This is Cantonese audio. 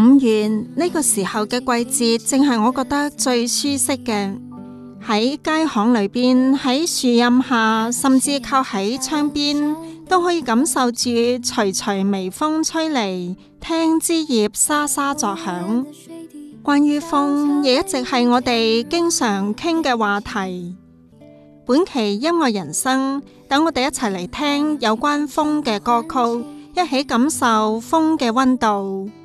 5月呢個時候嘅季節，正係我覺得最舒適嘅。喺街巷裏邊，喺樹蔭下，甚至靠喺窗邊，都可以感受住徐徐微風吹嚟，聽枝葉沙沙作響。關於風，亦一直係我哋經常傾嘅話題。本期音樂人生，等我哋一齊嚟聽有關風嘅歌曲，一起感受風嘅溫度。